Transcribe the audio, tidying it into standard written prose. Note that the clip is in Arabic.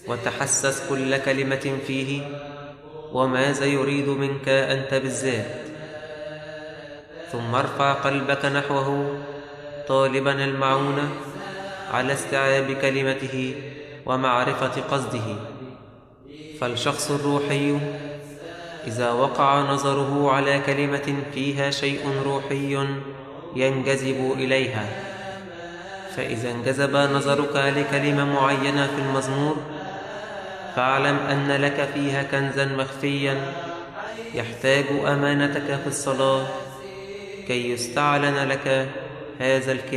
وتحسس كل كلمة فيه وماذا يريد منك أنت بالذات، ثم ارفع قلبك نحوه طالبا المعونة على استيعاب كلمته ومعرفة قصده. فالشخص الروحي إذا وقع نظره على كلمة فيها شيء روحي ينجذب إليها، فإذا انجذب نظرك لكلمة معينة في المزمور فاعلم أن لك فيها كنزا مخفيا يحتاج أمانتك في الصلاة كي يستعلن لك هذا الكنز.